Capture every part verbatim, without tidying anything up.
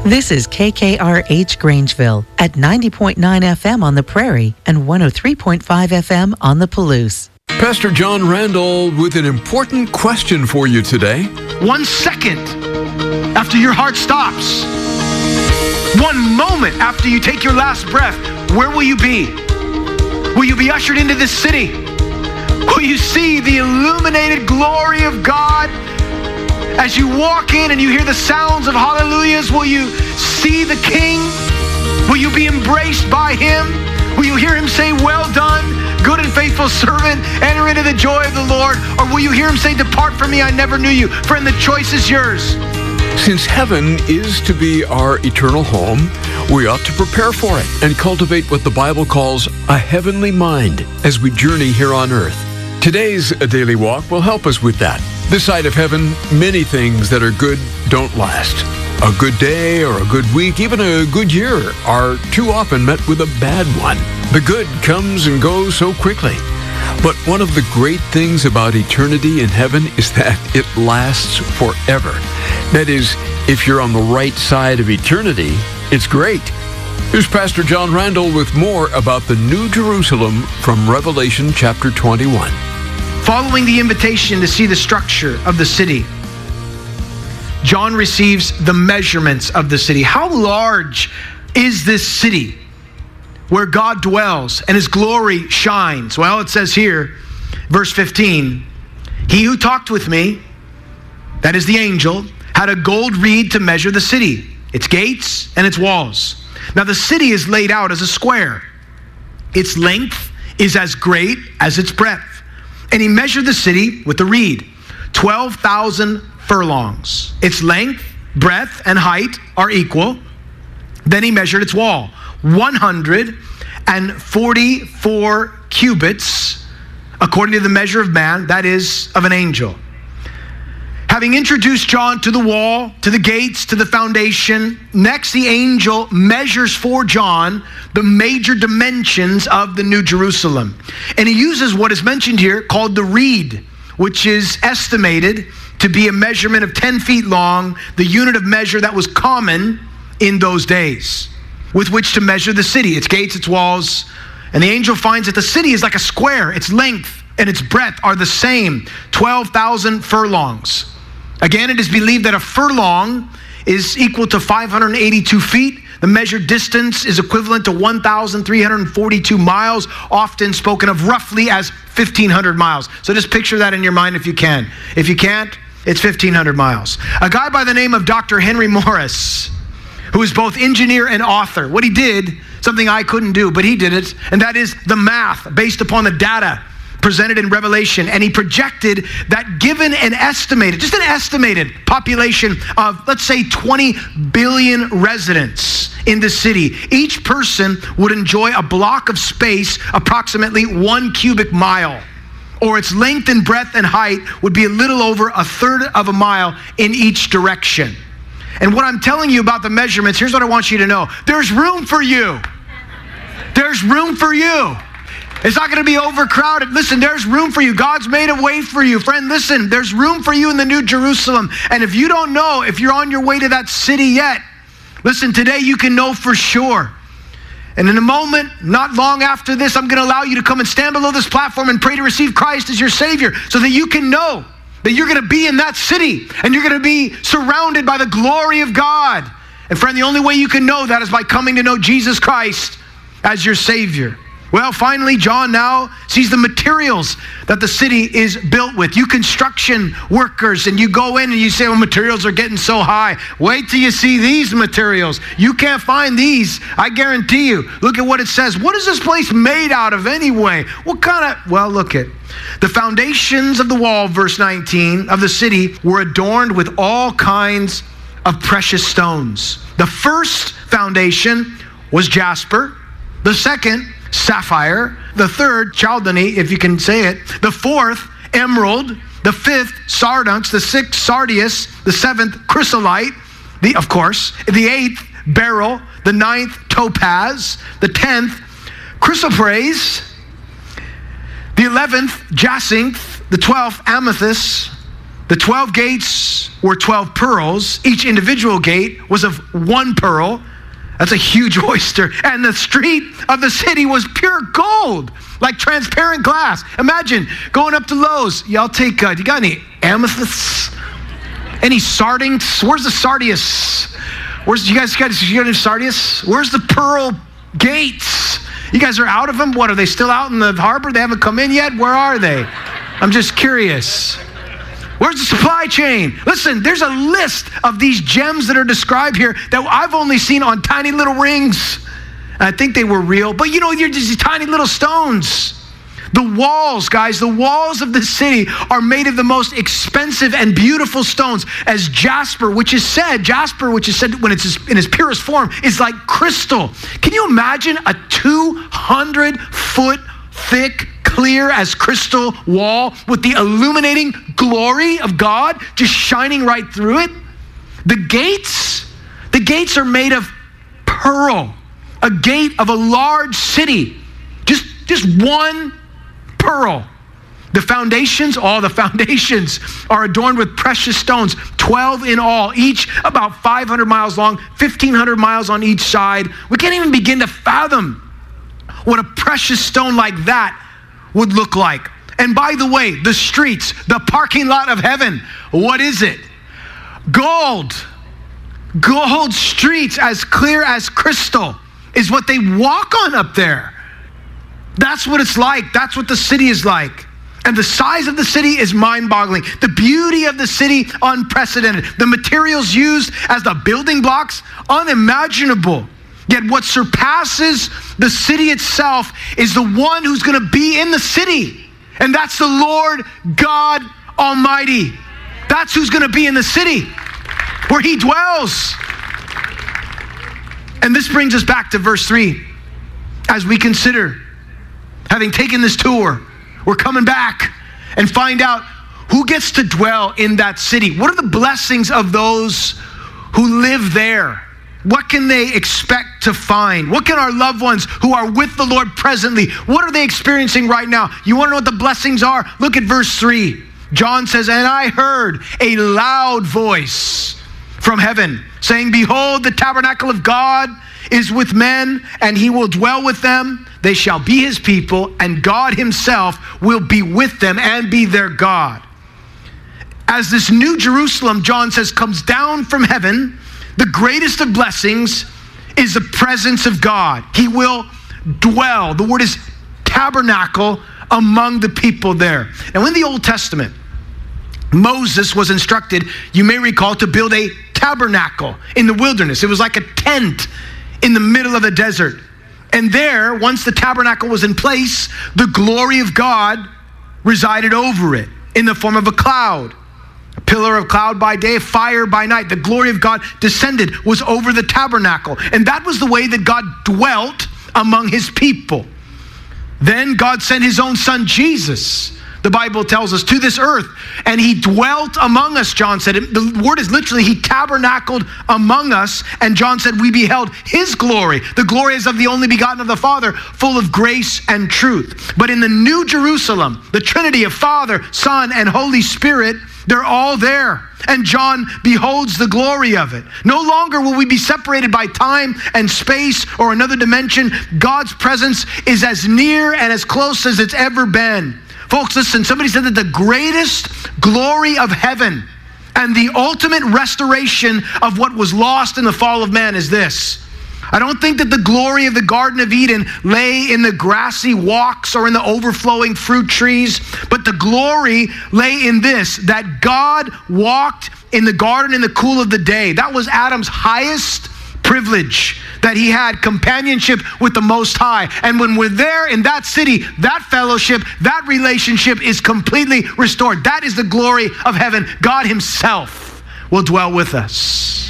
This is K K R H Grangeville at ninety point nine F M on the Prairie and one oh three point five F M on the Palouse. Pastor John Randall with an important question for you today. One second after your heart stops, one moment after you take your last breath, where will you be? Will you be ushered into this city? Will you see the illuminated glory of God? As you walk in and you hear the sounds of hallelujahs, will you see the King? Will you be embraced by Him? Will you hear Him say, well done, good and faithful servant, enter into the joy of the Lord? Or will you hear Him say, depart from me, I never knew you? Friend, the choice is yours. Since heaven is to be our eternal home, we ought to prepare for it and cultivate what the Bible calls a heavenly mind as we journey here on earth. Today's Daily Walk will help us with that. This side of heaven, many things that are good don't last. A good day or a good week, even a good year, are too often met with a bad one. The good comes and goes so quickly. But one of the great things about eternity in heaven is that it lasts forever. That is, if you're on the right side of eternity, it's great. Here's Pastor John Randall with more about the New Jerusalem from Revelation chapter twenty-one. Following the invitation to see the structure of the city, John receives the measurements of the city. How large is this city where God dwells and His glory shines? Well, it says here, verse fifteen, he who talked with me, that is the angel, had a gold reed to measure the city, its gates and its walls. Now the city is laid out as a square. Its length is as great as its breadth. And he measured the city with the reed, twelve thousand furlongs. Its length, breadth, and height are equal. Then he measured its wall, one hundred forty-four cubits, according to the measure of man, that is, of an angel. Having introduced John to the wall, to the gates, to the foundation, next the angel measures for John the major dimensions of the New Jerusalem. And he uses what is mentioned here called the reed, which is estimated to be a measurement of ten feet long, the unit of measure that was common in those days, with which to measure the city, its gates, its walls. And the angel finds that the city is like a square. Its length and its breadth are the same, twelve thousand furlongs. Again, it is believed that a furlong is equal to five hundred eighty-two feet. The measured distance is equivalent to one thousand three hundred forty-two miles, often spoken of roughly as fifteen hundred miles. So just picture that in your mind if you can. If you can't, it's fifteen hundred miles. A guy by the name of Doctor Henry Morris, who is both engineer and author, what he did, something I couldn't do, but he did it, and that is the math based upon the data presented in Revelation. And he projected that given an estimated, just an estimated population of, let's say, twenty billion residents in the city, each person would enjoy a block of space approximately one cubic mile, or its length and breadth and height would be a little over a third of a mile in each direction. And what I'm telling you about the measurements, here's what I want you to know. There's room for you. There's room for you. It's not going to be overcrowded. Listen, there's room for you. God's made a way for you. Friend, listen, there's room for you in the New Jerusalem. And if you don't know, if you're on your way to that city yet, listen, today you can know for sure. And in a moment, not long after this, I'm going to allow you to come and stand below this platform and pray to receive Christ as your Savior so that you can know that you're going to be in that city and you're going to be surrounded by the glory of God. And friend, the only way you can know that is by coming to know Jesus Christ as your Savior. Well, finally, John now sees the materials that the city is built with. You construction workers, and you go in and you say, well, materials are getting so high. Wait till you see these materials. You can't find these, I guarantee you. Look at what it says. What is this place made out of anyway? What kind of, well, look at the foundations of the wall, verse nineteen, of the city were adorned with all kinds of precious stones. The first foundation was jasper. The second, sapphire. The third, chalcedony, if you can say it. The fourth, emerald. The fifth, sardonyx. The sixth, sardius. The seventh, chrysolite. The, of course. The eighth, beryl. The ninth, topaz. The tenth, chrysoprase. The eleventh, jacinth. The twelfth, amethyst. The twelve gates were twelve pearls. Each individual gate was of one pearl. That's a huge oyster. And the street of the city was pure gold, like transparent glass. Imagine going up to Lowe's. Y'all take, uh, do you got any amethysts? Any sardines? Where's the sardius? Where's, you guys got, you got any sardius? Where's the pearl gates? You guys are out of them? What, are they still out in the harbor? They haven't come in yet? Where are they? I'm just curious. Where's the supply chain? Listen, there's a list of these gems that are described here that I've only seen on tiny little rings. I think they were real, but you know, you're just these tiny little stones. The walls, guys, the walls of the city are made of the most expensive and beautiful stones, as jasper, which is said, jasper, which is said when it's in its purest form, is like crystal. Can you imagine a two hundred foot thick, clear as crystal wall with the illuminating glory of God just shining right through it? The gates, the gates are made of pearl, a gate of a large city, just, just one pearl. The foundations, all the foundations are adorned with precious stones, twelve in all, each about five hundred miles long, fifteen hundred miles on each side. We can't even begin to fathom what a precious stone like that would look like. And by the way, the streets, the parking lot of heaven, what is it? Gold. Gold streets as clear as crystal is what they walk on up there. That's what it's like. That's what the city is like. And the size of the city is mind-boggling. The beauty of the city, unprecedented. The materials used as the building blocks, unimaginable. Yet what surpasses the city itself is the one who's going to be in the city. And that's the Lord God Almighty. That's who's going to be in the city, where he dwells. And this brings us back to verse three. As we consider, having taken this tour, we're coming back and find out who gets to dwell in that city. What are the blessings of those who live there? What can they expect to find? What can our loved ones who are with the Lord presently, what are they experiencing right now? You want to know what the blessings are? Look at verse three. John says, and I heard a loud voice from heaven saying, behold, the tabernacle of God is with men, and he will dwell with them. They shall be his people, and God himself will be with them and be their God. As this new Jerusalem, John says, comes down from heaven, the greatest of blessings is the presence of God. He will dwell. The word is tabernacle among the people there. Now in the Old Testament, Moses was instructed, you may recall, to build a tabernacle in the wilderness. It was like a tent in the middle of the desert. And there, once the tabernacle was in place, the glory of God resided over it in the form of a cloud. A pillar of cloud by day, fire by night. The glory of God descended, was over the tabernacle. And that was the way that God dwelt among his people. Then God sent his own son, Jesus, the Bible tells us, to this earth. And he dwelt among us, John said. The word is literally, he tabernacled among us. And John said, we beheld his glory. The glory is of the only begotten of the Father, full of grace and truth. But in the new Jerusalem, the Trinity of Father, Son, and Holy Spirit, they're all there. And John beholds the glory of it. No longer will we be separated by time and space or another dimension. God's presence is as near and as close as it's ever been. Folks, listen, somebody said that the greatest glory of heaven and the ultimate restoration of what was lost in the fall of man is this. I don't think that the glory of the Garden of Eden lay in the grassy walks or in the overflowing fruit trees, but the glory lay in this, that God walked in the garden in the cool of the day. That was Adam's highest privilege, that he had companionship with the Most High. And when we're there in that city, that fellowship, that relationship is completely restored. That is the glory of heaven. God himself will dwell with us.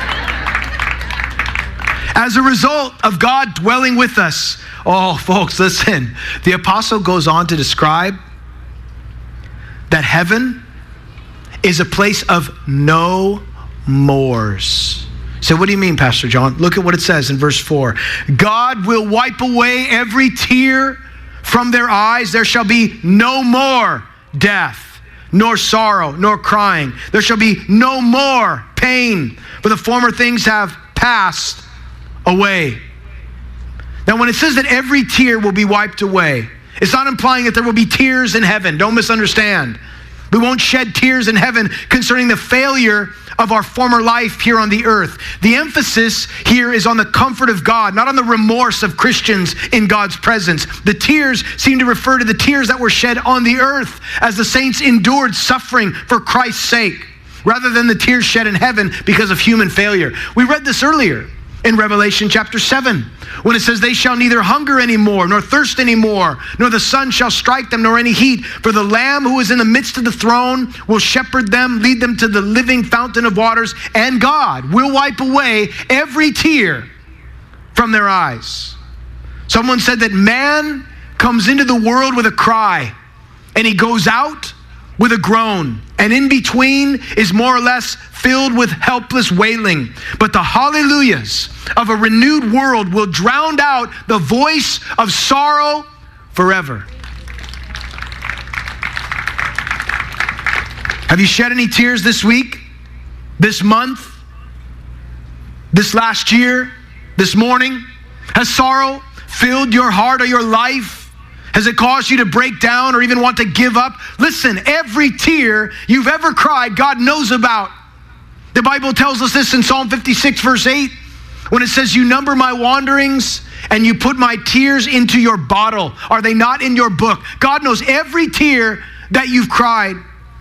As a result of God dwelling with us, oh, folks, listen, the apostle goes on to describe that heaven is a place of no mores. So what do you mean, Pastor John? Look at what it says in verse four. God will wipe away every tear from their eyes. There shall be no more death, nor sorrow, nor crying. There shall be no more pain, for the former things have passed away. Now, when it says that every tear will be wiped away, it's not implying that there will be tears in heaven. Don't misunderstand. We won't shed tears in heaven concerning the failure of our former life here on the earth. The emphasis here is on the comfort of God, not on the remorse of Christians in God's presence. The tears seem to refer to the tears that were shed on the earth as the saints endured suffering for Christ's sake, rather than the tears shed in heaven because of human failure. We read this earlier in Revelation chapter seven, when it says, they shall neither hunger anymore, nor thirst anymore, nor the sun shall strike them, nor any heat. For the Lamb who is in the midst of the throne will shepherd them, lead them to the living fountain of waters, and God will wipe away every tear from their eyes. Someone said that man comes into the world with a cry, and he goes out with a groan, and in between is more or less filled with helpless wailing. But the hallelujahs of a renewed world will drown out the voice of sorrow forever. Have you shed any tears this week, this month, this last year, this morning? Has sorrow filled your heart or your life? Has it caused you to break down or even want to give up? Listen, every tear you've ever cried, God knows about. The Bible tells us this in Psalm fifty-six, verse eight, when it says, you number my wanderings and you put my tears into your bottle. Are they not in your book? God knows every tear that you've cried.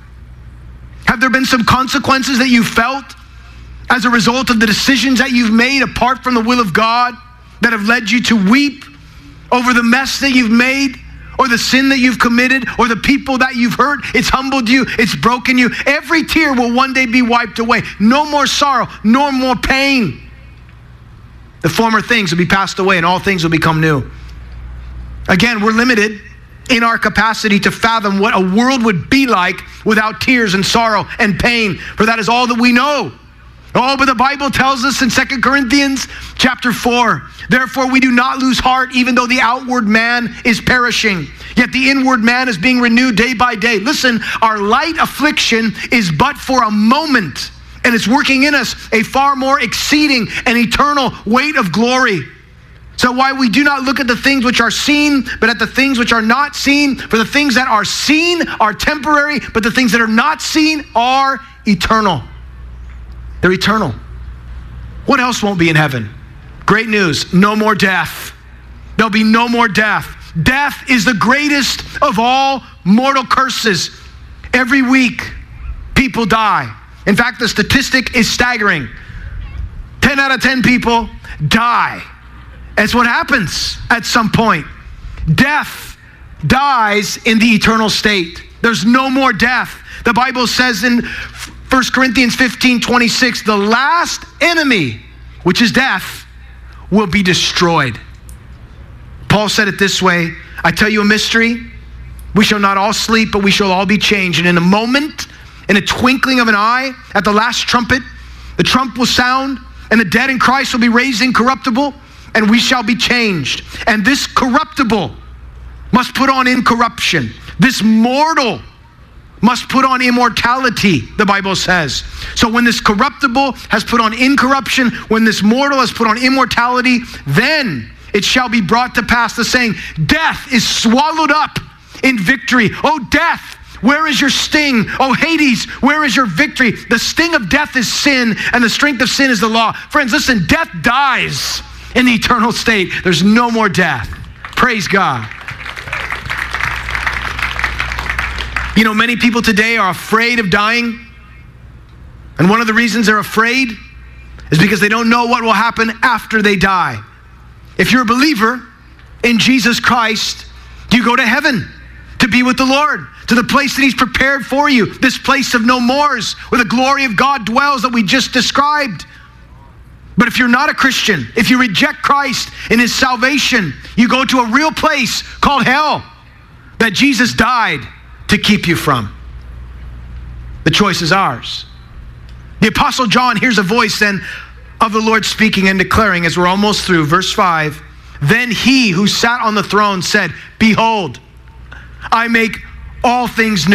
Have there been some consequences that you felt as a result of the decisions that you've made apart from the will of God that have led you to weep over the mess that you've made, or the sin that you've committed, or the people that you've hurt? It's humbled you, it's broken you. Every tear will one day be wiped away. No more sorrow, no more pain. The former things will be passed away and all things will become new. Again, we're limited in our capacity to fathom what a world would be like without tears and sorrow and pain, for that is all that we know. Oh, but the Bible tells us in Second Corinthians chapter four, therefore we do not lose heart, even though the outward man is perishing, yet the inward man is being renewed day by day. Listen, our light affliction is but for a moment, and it's working in us a far more exceeding and eternal weight of glory. So why we do not look at the things which are seen, but at the things which are not seen. For the things that are seen are temporary, but the things that are not seen are eternal. They're eternal. What else won't be in heaven? Great news, no more death. There'll be no more death. Death is the greatest of all mortal curses. Every week, people die. In fact, the statistic is staggering. ten out of ten people die. That's what happens at some point. Death dies in the eternal state. There's no more death. The Bible says in First Corinthians fifteen twenty-six, the last enemy, which is death, will be destroyed. Paul said it this way, I tell you a mystery, we shall not all sleep, but we shall all be changed. And in a moment, in a twinkling of an eye, at the last trumpet, the trump will sound, and the dead in Christ will be raised incorruptible, and we shall be changed. And this corruptible must put on incorruption. This mortal must put on immortality, the Bible says. So when this corruptible has put on incorruption, when this mortal has put on immortality, then it shall be brought to pass the saying, death is swallowed up in victory. Oh, death, where is your sting? Oh, Hades, where is your victory? The sting of death is sin, and the strength of sin is the law. Friends, listen, death dies in the eternal state. There's no more death. Praise God. You know, many people today are afraid of dying. And one of the reasons they're afraid is because they don't know what will happen after they die. If you're a believer in Jesus Christ, you go to heaven to be with the Lord, to the place that He's prepared for you, this place of no mores, where the glory of God dwells that we just described. But if you're not a Christian, if you reject Christ in His salvation, you go to a real place called hell that Jesus died to keep you from. The choice is ours. The Apostle John hears a voice then of the Lord speaking and declaring, as we're almost through, verse five, then He who sat on the throne said, behold, I make all things new.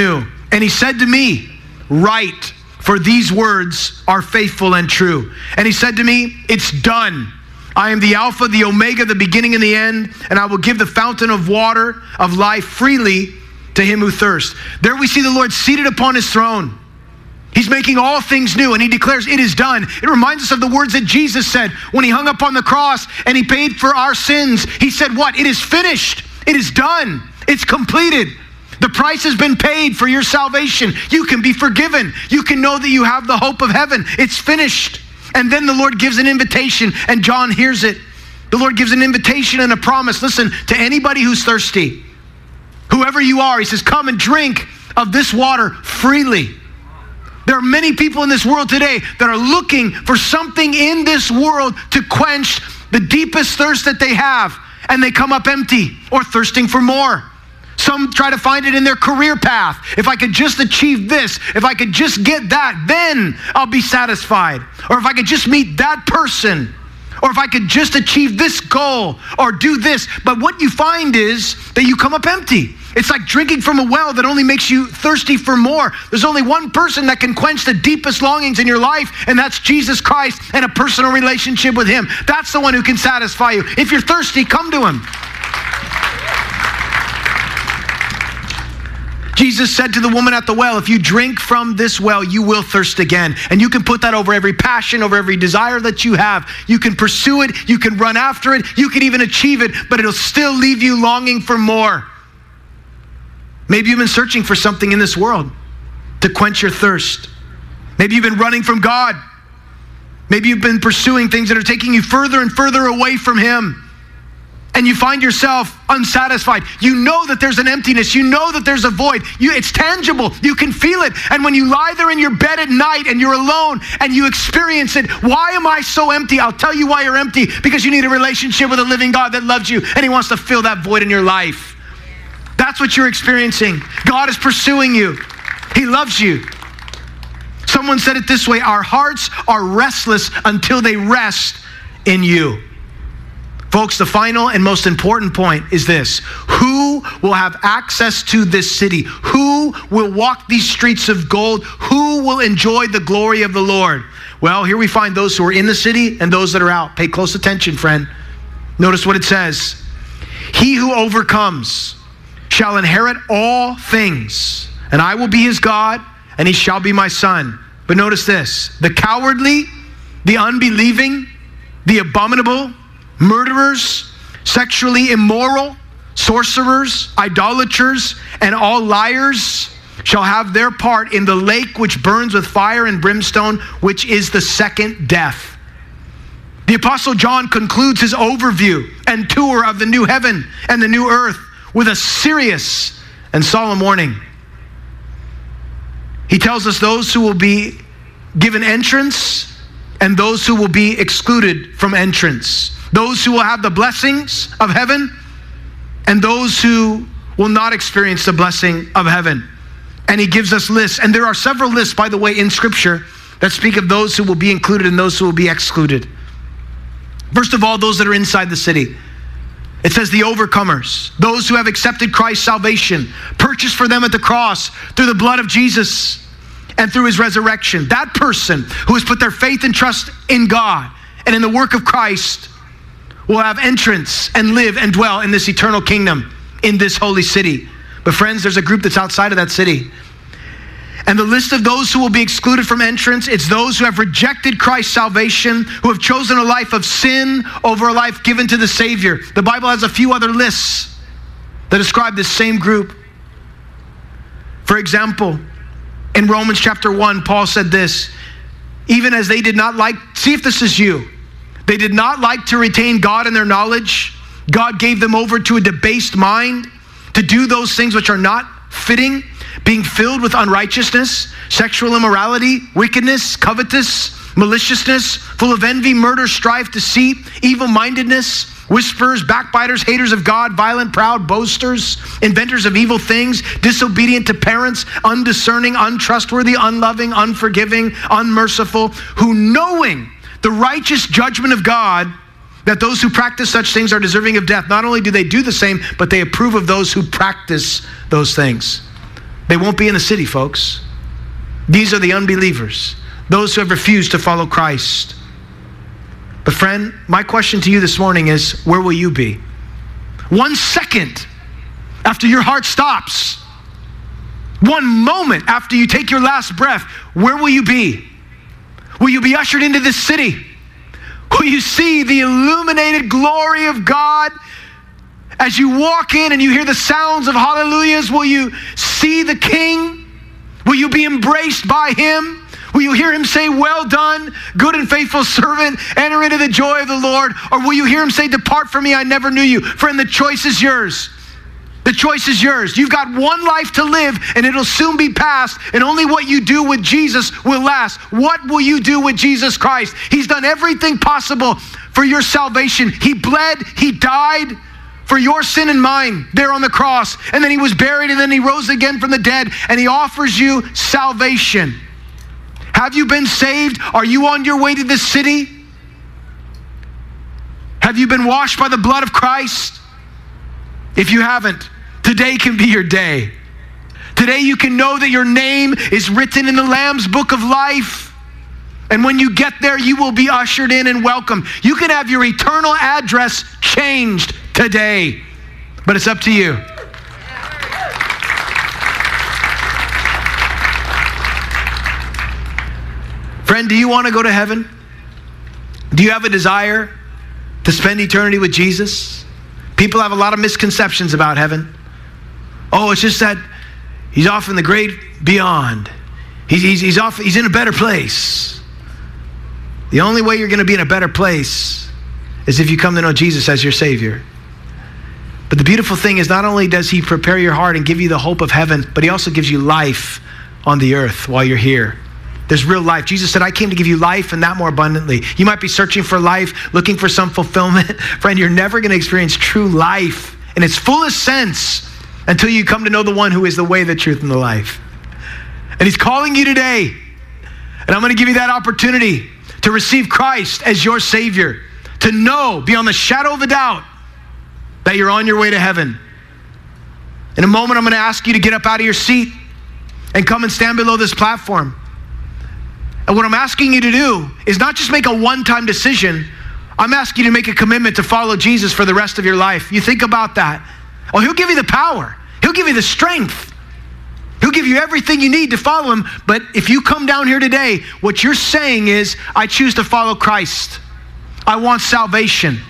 And he said to me, write, for these words are faithful and true. And he said to me, it's done. I am the Alpha, the Omega, the beginning and the end, and I will give the fountain of water of life freely to him who thirsts. There we see the Lord seated upon his throne. He's making all things new, and he declares it is done. It reminds us of the words that Jesus said when he hung up on the cross and he paid for our sins. He said what? It is finished. It is done. It's completed. The price has been paid for your salvation. You can be forgiven. You can know that you have the hope of heaven. It's finished. And then the Lord gives an invitation, and John hears it. The Lord gives an invitation and a promise. Listen, to anybody who's thirsty, whoever you are, he says, come and drink of this water freely. There are many people in this world today that are looking for something in this world to quench the deepest thirst that they have, and they come up empty or thirsting for more. Some try to find it in their career path. If I could just achieve this, if I could just get that, then I'll be satisfied. Or if I could just meet that person, or if I could just achieve this goal or do this. But what you find is that you come up empty. It's like drinking from a well that only makes you thirsty for more. There's only one person that can quench the deepest longings in your life, and that's Jesus Christ and a personal relationship with him. That's the one who can satisfy you. If you're thirsty, come to him. Jesus said to the woman at the well, if you drink from this well, you will thirst again. And you can put that over every passion, over every desire that you have. You can pursue it. You can run after it. You can even achieve it, but it'll still leave you longing for more. Maybe you've been searching for something in this world to quench your thirst. Maybe you've been running from God. Maybe you've been pursuing things that are taking you further and further away from him. And you find yourself unsatisfied. You know that there's an emptiness. You know that there's a void. You, it's tangible. You can feel it. And when you lie there in your bed at night and you're alone and you experience it, why am I so empty? I'll tell you why you're empty. Because you need a relationship with a living God that loves you, and he wants to fill that void in your life. That's what you're experiencing. God is pursuing you. He loves you. Someone said it this way, our hearts are restless until they rest in you. Folks, the final and most important point is this. Who will have access to this city? Who will walk these streets of gold? Who will enjoy the glory of the Lord? Well, here we find those who are in the city and those that are out. Pay close attention, friend. Notice what it says. He who overcomes shall inherit all things, and I will be his God, and he shall be my son. But notice this. The cowardly, the unbelieving, the abominable, murderers, sexually immoral, sorcerers, idolaters, and all liars shall have their part in the lake which burns with fire and brimstone, which is the second death. The Apostle John concludes his overview and tour of the new heaven and the new earth with a serious and solemn warning. He tells us those who will be given entrance and those who will be excluded from entrance. Those who will have the blessings of heaven and those who will not experience the blessing of heaven. And he gives us lists. And there are several lists, by the way, in Scripture that speak of those who will be included and those who will be excluded. First of all, those that are inside the city. It says the overcomers, those who have accepted Christ's salvation, purchased for them at the cross through the blood of Jesus and through his resurrection. That person who has put their faith and trust in God and in the work of Christ will have entrance and live and dwell in this eternal kingdom in this holy city. But friends, there's a group that's outside of that city. And the list of those who will be excluded from entrance, it's those who have rejected Christ's salvation, who have chosen a life of sin over a life given to the Savior. The Bible has a few other lists that describe this same group. For example, in Romans chapter one, Paul said this, even as they did not like, see if this is you, they did not like to retain God in their knowledge. God gave them over to a debased mind to do those things which are not fitting, being filled with unrighteousness, sexual immorality, wickedness, covetous, maliciousness, full of envy, murder, strife, deceit, evil-mindedness, whisperers, backbiters, haters of God, violent, proud, boasters, inventors of evil things, disobedient to parents, undiscerning, untrustworthy, unloving, unforgiving, unmerciful, who knowing the righteous judgment of God, that those who practice such things are deserving of death. Not only do they do the same, but they approve of those who practice those things. They won't be in the city, folks. These are the unbelievers, those who have refused to follow Christ. But friend, my question to you this morning is, where will you be? One second after your heart stops, one moment after you take your last breath, where will you be? Will you be ushered into this city? Will you see the illuminated glory of God as you walk in and you hear the sounds of hallelujahs? Will you see the King? Will you be embraced by him? Will you hear him say, well done, good and faithful servant, enter into the joy of the Lord? Or will you hear him say, depart from me, I never knew you? Friend, the choice is yours. The choice is yours. You've got one life to live, and it'll soon be past, and only what you do with Jesus will last. What will you do with Jesus Christ? He's done everything possible for your salvation. He bled, he died for your sin and mine there on the cross, and then he was buried, and then he rose again from the dead, and he offers you salvation. Have you been saved? Are you on your way to this city? Have you been washed by the blood of Christ? If you haven't, today can be your day. Today you can know that your name is written in the Lamb's book of life. And when you get there, you will be ushered in and welcomed. You can have your eternal address changed today, but it's up to you. Friend, do you want to go to heaven? Do you have a desire to spend eternity with Jesus? People have a lot of misconceptions about heaven. Oh, it's just that he's off in the great beyond. He's, he's, he's, off, he's in a better place. The only way you're going to be in a better place is if you come to know Jesus as your Savior. But the beautiful thing is, not only does he prepare your heart and give you the hope of heaven, but he also gives you life on the earth while you're here. There's real life. Jesus said, I came to give you life and that more abundantly. You might be searching for life, looking for some fulfillment. Friend, you're never going to experience true life in its fullest sense until you come to know the one who is the way, the truth, and the life. And he's calling you today. And I'm going to give you that opportunity to receive Christ as your Savior, to know beyond the shadow of a doubt that you're on your way to heaven. In a moment, I'm going to ask you to get up out of your seat and come and stand below this platform. And what I'm asking you to do is not just make a one-time decision. I'm asking you to make a commitment to follow Jesus for the rest of your life. You think about that. Oh, he'll give you the power. He'll give you the strength. He'll give you everything you need to follow him. But if you come down here today, what you're saying is, I choose to follow Christ. I want salvation.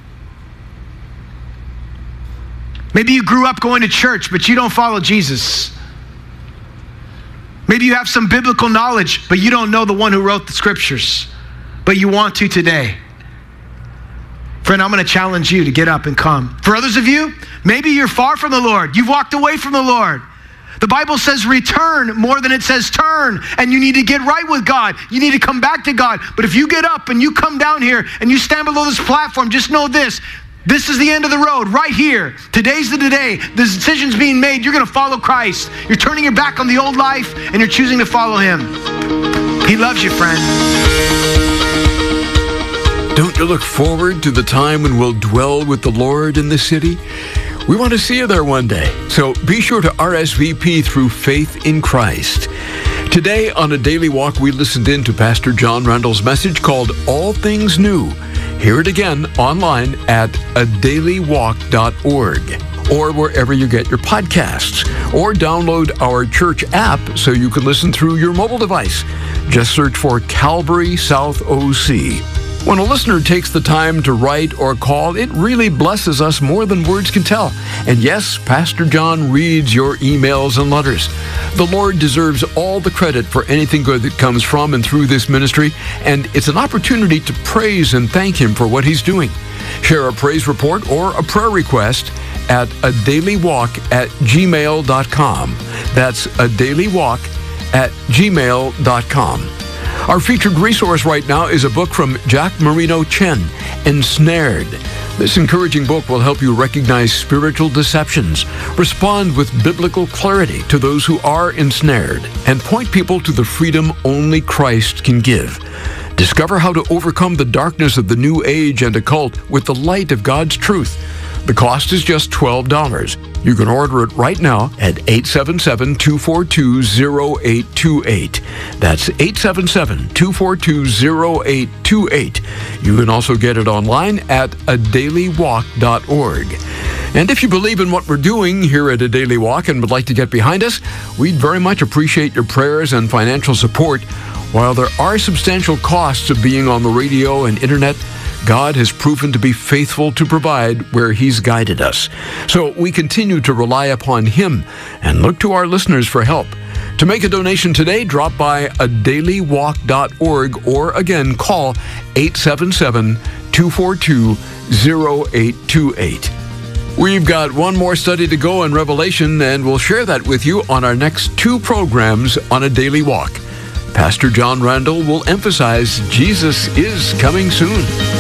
Maybe you grew up going to church, but you don't follow Jesus. Maybe you have some biblical knowledge, but you don't know the one who wrote the scriptures, but you want to today. Friend, I'm going to challenge you to get up and come. For others of you, maybe you're far from the Lord. You've walked away from the Lord. The Bible says return more than it says turn, and you need to get right with God. You need to come back to God. But if you get up and you come down here and you stand below this platform, just know this. This is the end of the road right here. Today's the day. The decision's being made. You're going to follow Christ. You're turning your back on the old life and you're choosing to follow him. He loves you, friend. Don't you look forward to the time when we'll dwell with the Lord in the city? We want to see you there one day. So be sure to R S V P through faith in Christ. Today on A Daily Walk, we listened in to Pastor John Randall's message called All Things New. Hear it again online at a daily walk dot org or wherever you get your podcasts. Or download our church app so you can listen through your mobile device. Just search for Calvary South O C. When a listener takes the time to write or call, it really blesses us more than words can tell. And yes, Pastor John reads your emails and letters. The Lord deserves all the credit for anything good that comes from and through this ministry, and it's an opportunity to praise and thank him for what he's doing. Share a praise report or a prayer request at a daily walk at gmail dot com. That's a daily walk at gmail dot com. Our featured resource right now is a book from Jack Marino Chen, Ensnared. This encouraging book will help you recognize spiritual deceptions, respond with biblical clarity to those who are ensnared, and point people to the freedom only Christ can give. Discover how to overcome the darkness of the new age and occult with the light of God's truth. The cost is just twelve dollars. You can order it right now at eight seven seven, two four two, zero eight two eight. That's eight seven seven, two four two, zero eight two eight. You can also get it online at a daily walk dot org. And if you believe in what we're doing here at A Daily Walk and would like to get behind us, we'd very much appreciate your prayers and financial support. While there are substantial costs of being on the radio and internet, God has proven to be faithful to provide where He's guided us. So we continue to rely upon Him and look to our listeners for help. To make a donation today, drop by a daily walk dot org or again, call eight seven seven, two four two, zero eight two eight. We've got one more study to go in Revelation, and we'll share that with you on our next two programs on A Daily Walk. Pastor John Randall will emphasize Jesus is coming soon.